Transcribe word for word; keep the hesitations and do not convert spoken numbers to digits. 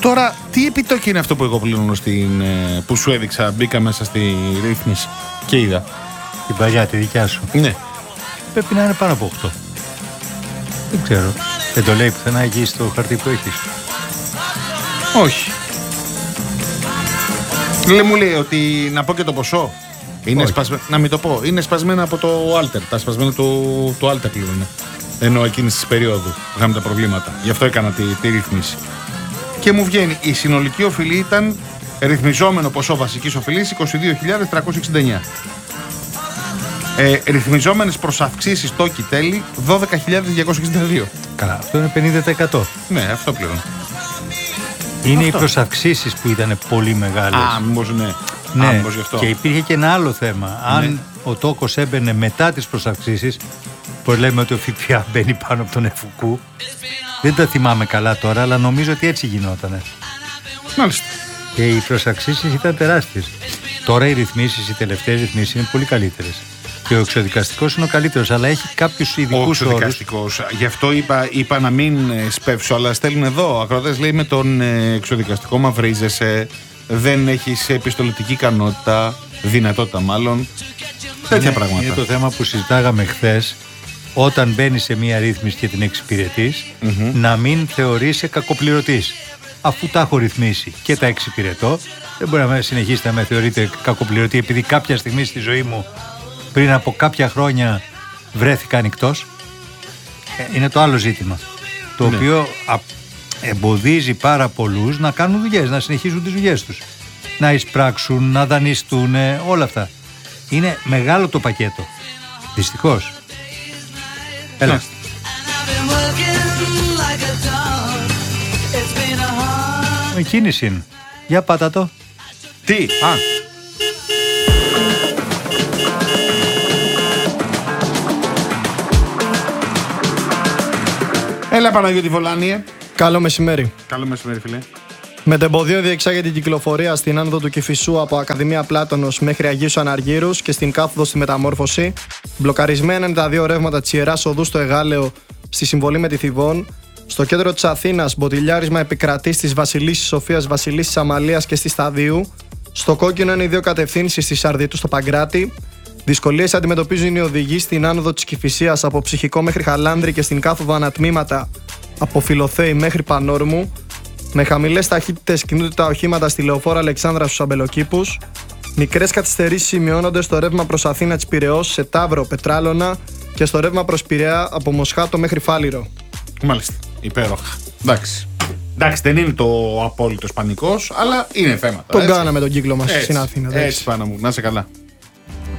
Τώρα, τι επιτόκιο είναι αυτό που εγώ πληρώνω στην, που σου έδειξα, μπήκα μέσα στη ρύθμιση και είδα. Την παλιά, τη δικιά σου. Ναι. Πρέπει να είναι πάνω από οκτώ. Δεν ξέρω. Δεν το λέει πουθενά εκεί στο χαρτί που έχεις. Όχι. Λέει, μου λέει ότι να πω και το ποσό. Είναι σπασμέ... Να μην το πω. Είναι σπασμένα από το Alter. Τα σπασμένα του, του Alter πλήρωνε. Ενώ εκείνης της περίοδου είχαμε τα προβλήματα. Γι' αυτό έκανα τη, τη ρύθμιση. Και μου βγαίνει η συνολική οφειλή ήταν ρυθμιζόμενο ποσό βασικής οφειλής είκοσι δύο χιλιάδες τριακόσια εξήντα εννέα. Ε, ρυθμιζόμενες προσαυξήσεις τόκι τέλη δώδεκα χιλιάδες διακόσια εξήντα δύο. Καλά, αυτό είναι πενήντα τοις εκατό. Ναι, αυτό πλέον. Είναι αυτό. Οι προσαυξήσεις που ήταν πολύ μεγάλες. Α, μήπως ναι. Ναι, Α, μήπως γι' αυτό. Και υπήρχε και ένα άλλο θέμα. Αν ναι. ο τόκος έμπαινε μετά τις προσαυξήσεις, που λέμε ότι ο ΦΠΑ μπαίνει πάνω από τον εφουκού, δεν τα θυμάμαι καλά τώρα, αλλά νομίζω ότι έτσι γινότανε. Μάλιστα. Και οι προσαυξήσεις ήταν τεράστιες. Τώρα οι ρυθμίσεις, οι τελευταίες ρυθμίσεις είναι πολύ καλύτερες. Και ο εξοδικαστικός είναι ο καλύτερος, αλλά έχει κάποιους ειδικούς όρους. Ο εξοδικαστικός. Γι' αυτό είπα, είπα να μην σπεύσω, αλλά στέλνουν εδώ. Ο ακροατές λέει με τον εξοδικαστικό μαυρίζεσαι, δεν έχεις επιστολητική ικανότητα, δυνατότητα μάλλον. Τέτοια είναι, πράγματα. Είναι το θέμα που συζητάγαμε χθες. Όταν μπαίνεις σε μία ρύθμιση και την εξυπηρετείς, mm-hmm. να μην θεωρείσαι κακοπληρωτής. Αφού τα έχω ρυθμίσει και τα εξυπηρετώ, δεν μπορεί να συνεχίσετε να με θεωρείτε κακοπληρωτή επειδή κάποια στιγμή στη ζωή μου πριν από κάποια χρόνια βρέθηκα ανοιχτός. Είναι το άλλο ζήτημα. Το ναι. οποίο εμποδίζει πάρα πολλούς να κάνουν δουλειές, να συνεχίσουν τις δουλειές τους. Να εισπράξουν, να δανειστούν, όλα αυτά. Είναι μεγάλο το πακέτο. Δυστυχώς. Έλα. Με κίνηση είναι. Για πάτα το. Τι, α. Έλα Παναγιώτη Βολάνιε. Καλό μεσημέρι. Καλό μεσημέρι φίλε. Μετεμποδίο διεξάγεται την κυκλοφορία στην άνοδο του Κηφισού από Ακαδημία Πλάτωνος μέχρι Αγίους Αναργύρους και στην κάθοδο στη Μεταμόρφωση. Μπλοκαρισμένα είναι τα δύο ρεύματα της Ιεράς Οδού στο Εγάλεο στη συμβολή με τη Θηβών. Στο κέντρο της Αθήνας, μποτιλιάρισμα επικρατεί στις Βασιλίσσης Σοφίας, Βασιλίσσης Αμαλίας και στη Σταδίου. Στο κόκκινο είναι οι δύο κατευθύνσεις στη Σαρδίτου στο Παγκράτη. Δυσκολίες αντιμετωπίζουν οι οδηγοί στην άνοδο της Κηφισίας από Ψυχικό μέχρι Χαλάνδρη και στην κάθοδο ανατμήματα από Φιλοθέη μέχρι Πανόρμου. Με χαμηλές ταχύτητες κινούνται τα οχήματα στη Λεωφόρο Αλεξάνδρα στους Αμπελοκήπους. Μικρές καθυστερήσεις σημειώνονται στο ρεύμα προς Αθήνα της Πειραιώς, σε Ταύρο, Πετράλωνα και στο ρεύμα προς Πειραιά από Μοσχάτο μέχρι Φάληρο. Μάλιστα. Υπέροχα. Εντάξει. Εντάξει, δεν είναι το απόλυτος πανικός, αλλά είναι θέματα. Τον κάναμε τον κύκλο μας στην Αθήνα. Έτσι πάνω μου. Να είσαι καλά.